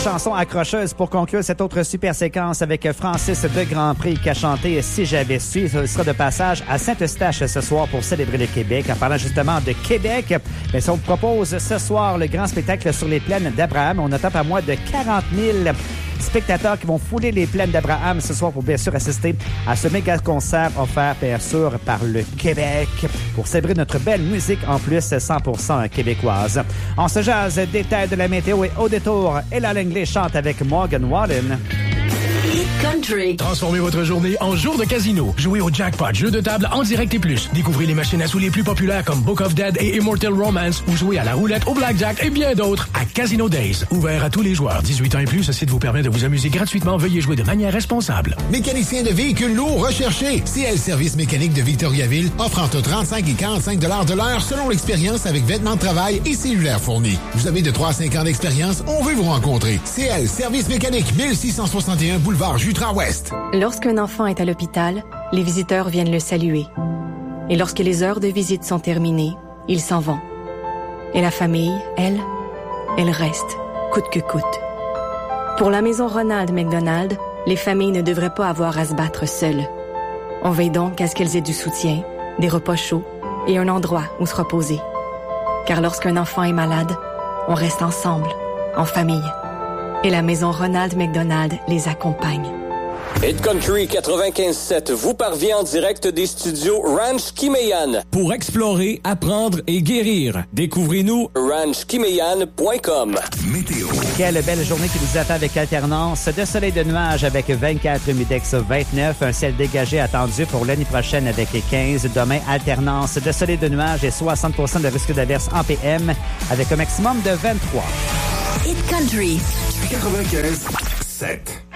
chanson accrocheuse pour conclure cette autre super séquence avec Francis de Grand Prix qui a chanté Si j'avais su. Il sera de passage à Saint-Eustache ce soir pour célébrer le Québec. En parlant justement de Québec, bien, ça vous propose ce soir le grand spectacle sur les plaines d'Abraham. On attend à moins de 40 000 spectateurs qui vont fouler les plaines d'Abraham ce soir pour bien sûr assister à ce méga concert offert bien sûr par le Québec pour célébrer notre belle musique en plus 100% québécoise. On se jase détails de la météo et au détour, Ella Langley chante avec Morgan Wallen. Country. Transformez votre journée en jour de casino. Jouez au jackpot, jeu de table en direct et plus. Découvrez les machines à sous les plus populaires comme Book of Dead et Immortal Romance ou jouez à la roulette, au blackjack et bien d'autres à Casino Days. Ouvert à tous les joueurs. 18 ans et plus, ce site vous permet de vous amuser gratuitement. Veuillez jouer de manière responsable. Mécanicien de véhicules lourds recherchés. CL Service mécanique de Victoriaville offre entre 35 et 45 $ de l'heure selon l'expérience avec vêtements de travail et cellulaire fournis. Vous avez de 3 à 5 ans d'expérience, on veut vous rencontrer. CL Service mécanique, 1661 boulevard Jutras-Ouest. Lorsqu'un enfant est à l'hôpital, les visiteurs viennent le saluer. Et lorsque les heures de visite sont terminées, ils s'en vont. Et la famille, elle reste, coûte que coûte. Pour la maison Ronald McDonald, les familles ne devraient pas avoir à se battre seules. On veille donc à ce qu'elles aient du soutien, des repas chauds et un endroit où se reposer. Car lorsqu'un enfant est malade, on reste ensemble, en famille. Et la maison Ronald McDonald les accompagne. Hit Country 95.7 vous parvient en direct des studios Ranch Kimeyan. Pour explorer, apprendre et guérir, découvrez-nous ranchkimeyan.com. Météo. Quelle belle journée qui nous attend avec alternance de soleil de nuages avec 24, humidex 29, un ciel dégagé attendu pour l'année prochaine avec 15. Demain, alternance de soleil de nuages et 60% de risque d'averse en PM avec un maximum de 23. Hit Country 95.7.